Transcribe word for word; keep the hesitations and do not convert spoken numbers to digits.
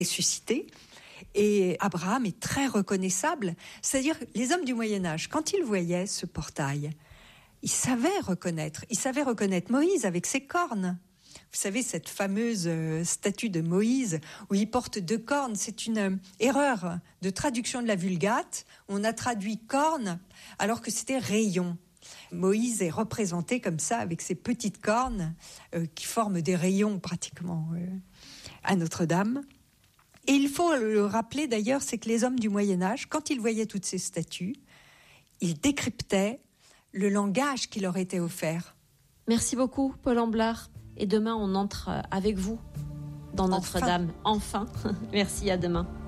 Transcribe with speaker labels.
Speaker 1: ressuscité. Et Abraham est très reconnaissable. C'est-à-dire, les hommes du Moyen-Âge, quand ils voyaient ce portail, ils savaient reconnaître. Ils savaient reconnaître Moïse avec ses cornes. Vous savez, cette fameuse statue de Moïse où il porte deux cornes, c'est une erreur de traduction de la Vulgate. On a traduit cornes alors que c'était rayon. Moïse est représenté comme ça avec ses petites cornes euh, qui forment des rayons pratiquement euh, à Notre-Dame. Et il faut le rappeler d'ailleurs, c'est que les hommes du Moyen-Âge, quand ils voyaient toutes ces statues, ils décryptaient le langage qui leur était offert.
Speaker 2: Merci beaucoup, Paul Amblard. Et demain, on entre avec vous dans Notre-Dame. Enfin. Enfin. Merci, à demain.